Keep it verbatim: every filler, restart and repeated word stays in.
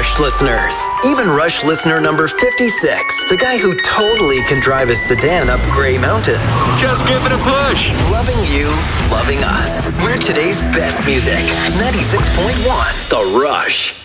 Rush listeners. Even Rush listener number fifty-six, the guy who totally can drive his sedan up Grey Mountain. Just give it a push. Loving you, loving us. We're today's best music. ninety-six point one The Rush.